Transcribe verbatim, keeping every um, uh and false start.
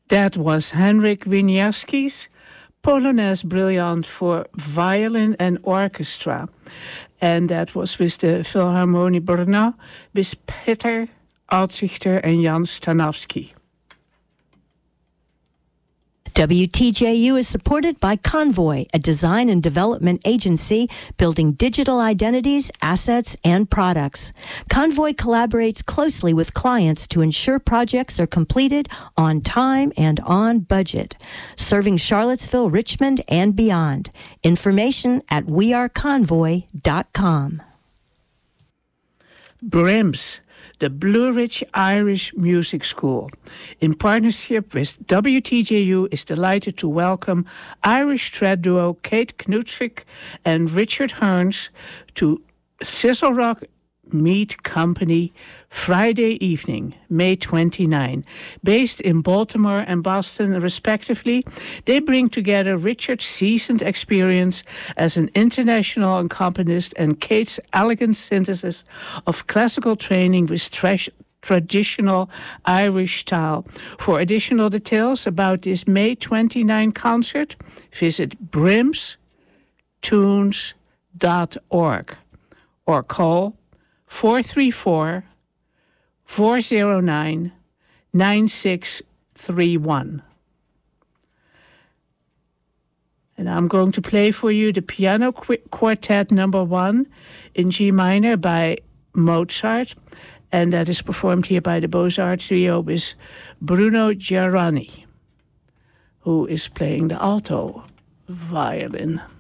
That was Henryk Wieniawski's Polonaise Brilliant for violin and orchestra. And that was with the Philharmonie Brno, with Peter Altrichter and Jan Stanowski. W T J U is supported by Convoy, a design and development agency building digital identities, assets, and products. Convoy collaborates closely with clients to ensure projects are completed on time and on budget, serving Charlottesville, Richmond, and beyond. Information at we are convoy dot com. Brims, the Blue Ridge Irish Music School, in partnership with W T J U, is delighted to welcome Irish thread duo Kate Knutsvik and Richard Hearns to Sizzle Rock Meat Company Friday evening, May twenty-ninth. Based in Baltimore and Boston, respectively, they bring together Richard's seasoned experience as an international accompanist and Kate's elegant synthesis of classical training with trash traditional Irish style. For additional details about this May twenty-ninth concert, visit brims tunes dot org or call four three four, four zero nine, nine six three one. And I'm going to play for you the Piano Qu- Quartet number one in G minor by Mozart, and that is performed here by the Beaux-Arts Trio with Bruno Giarani, who is playing the alto violin.